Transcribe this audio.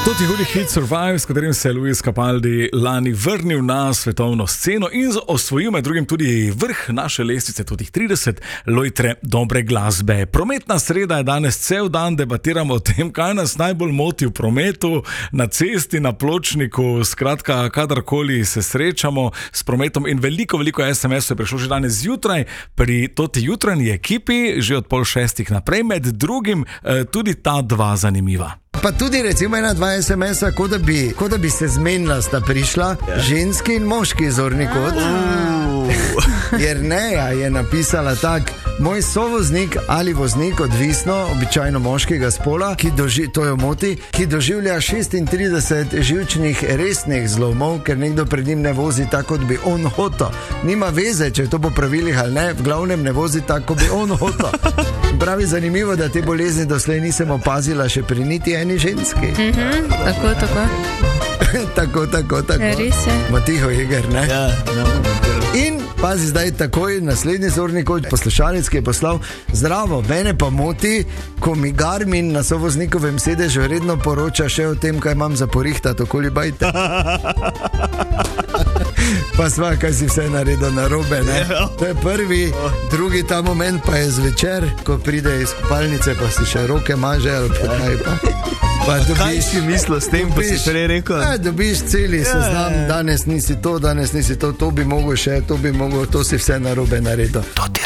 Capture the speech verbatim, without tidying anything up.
To je hudi hit Survive, s katerim se je Luis Capaldi lani vrnil na svetovno sceno in osvojil med drugim tudi vrh naše lestvice, tudi trideset lojtre dobre glasbe. Prometna sreda je danes cel dan, debatiramo o tem, kaj nas najbolj moti v prometu, na cesti, na pločniku, skratka, kadarkoli se srečamo s prometom in veliko, veliko es em es je prišlo že danes zjutraj pri toti jutranji ekipi, že od pol šestih naprej, med drugim tudi ta dva zanimiva. Pa tudi recimo ena, dva es em es-a, kot da bi, kot da bi se zmenila, sta prišla yeah. ženski in moški zorni kot. Jerneja je napisala tak: moj sovoznik ali voznik, odvisno, običajno moškega spola, ki doži, to jo moti, ki doživlja šestintrideset živčnih resnih zlomov, ker nekdo pred njim ne vozi tako, kot bi on hotel. Nima veze, če je to po pravilih ali ne, v glavnem ne vozi tako, kot bi on hotel. Pravi zanimivo, da te bolezni doslej nisem opazila še pri niti eni ženski. Mm-hmm, tako, tako. tako, tako, tako. Res je. Matiho Jeger, ne? Ja, no. In pazi zdaj takoj naslednji zornik, poslušalec, ki je poslal: zdravo, mene pa moti, ko mi Garmin na sovoznikovem sedežu redno poroča še o tem, kaj imam za porihtati okoli bajte. Pa sva, kaj si vse naredil narobe, ne? To je prvi, drugi ta moment pa je zvečer, ko pride iz kopalnice, pa si še roke maže ali pa kaj pa. Pa dobiš, kaj si mislil s tem, pa si prej rekel? Ja, dobiš celi ja, seznam, danes nisi to, danes nisi to, to bi mogel še, to bi mogel, to si vse narobe naredil.